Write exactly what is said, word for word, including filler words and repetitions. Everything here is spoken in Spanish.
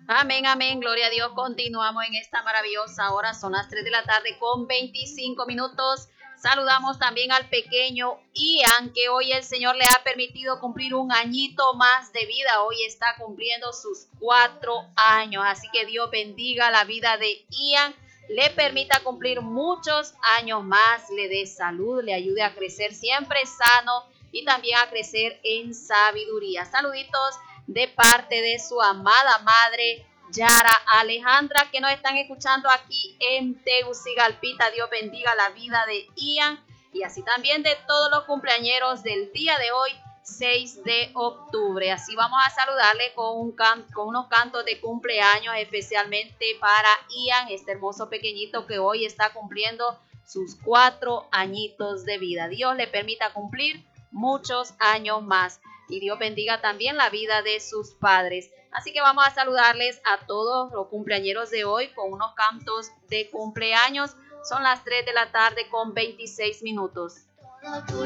Amén, amén, gloria a Dios. Continuamos en esta maravillosa hora. Son las tres de la tarde con veinticinco minutos. Saludamos también al pequeño Ian, que hoy el Señor le ha permitido cumplir un añito más de vida. Hoy está cumpliendo sus cuatro años. Así que Dios bendiga la vida de Ian, le permita cumplir muchos años más, le dé salud, le ayude a crecer siempre sano y también a crecer en sabiduría. Saluditos de parte de su amada madre Yara Alejandra, que nos están escuchando aquí en Tegucigalpita. Dios bendiga la vida de Ian y así también de todos los cumpleañeros del día de hoy, seis de octubre. Así vamos a saludarle con, un can, con unos cantos de cumpleaños especialmente para Ian, este hermoso pequeñito que hoy está cumpliendo sus cuatro añitos de vida. Dios le permita cumplir muchos años más y Dios bendiga también la vida de sus padres. Así que vamos a saludarles a todos los cumpleañeros de hoy con unos cantos de cumpleaños. Son las tres de la tarde con veintiséis minutos.